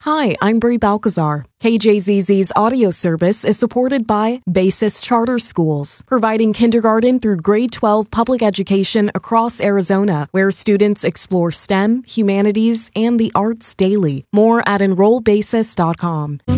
Hi, I'm Brie Balcazar. KJZZ's audio service is supported by Basis Charter Schools, providing kindergarten through grade 12 public education across Arizona, where students explore STEM, humanities, and the arts daily. More at enrollbasis.com.